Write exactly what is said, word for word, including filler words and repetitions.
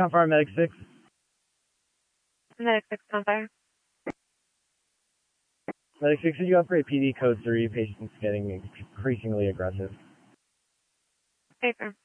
Confire Medic six. Medic six, Confire. Medic six, could you upgrade P D code three? Patient's getting increasingly aggressive. Paper.